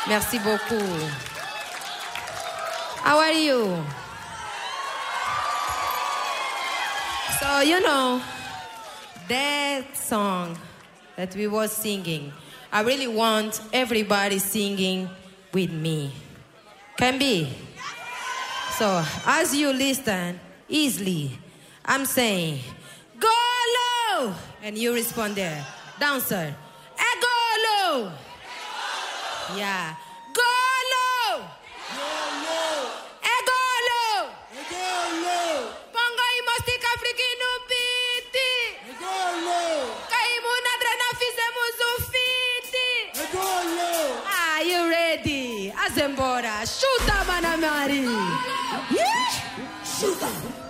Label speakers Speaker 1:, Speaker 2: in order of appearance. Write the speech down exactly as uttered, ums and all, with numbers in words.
Speaker 1: Merci beaucoup. How are you? So, you know, that song that we was singing, I really want everybody singing with me. Can be? So, as you listen, easily, I'm saying, go low! And you respond there. Dancer, eh, go low! Yeah. Go low!
Speaker 2: Go low!
Speaker 1: Eh, go low!
Speaker 2: Eh, go low!
Speaker 1: Pongo y mostica africano piti!
Speaker 2: Eh, go low!
Speaker 1: Kaimu na drena fizemos o fiti!
Speaker 2: Eh, go low!
Speaker 1: Are you ready? Azembora, chuta, Manamari!
Speaker 2: Chuta!